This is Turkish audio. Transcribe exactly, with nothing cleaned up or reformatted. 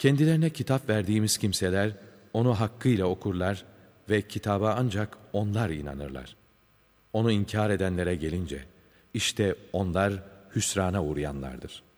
Kendilerine kitap verdiğimiz kimseler onu hakkıyla okurlar ve kitaba ancak onlar inanırlar. Onu inkar edenlere gelince, işte onlar hüsrana uğrayanlardır.